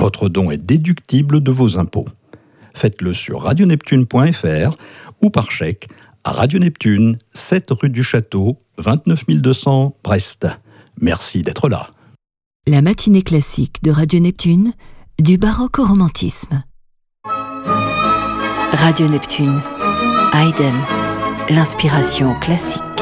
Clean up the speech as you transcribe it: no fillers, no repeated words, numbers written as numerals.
Votre don est déductible de vos impôts. Faites-le sur radioneptune.fr ou par chèque à Radio Neptune, 7 rue du Château, 29 200 Brest. Merci d'être là. La matinée classique de Radio Neptune, du baroque au romantisme. Radio Neptune, Haydn, l'inspiration classique.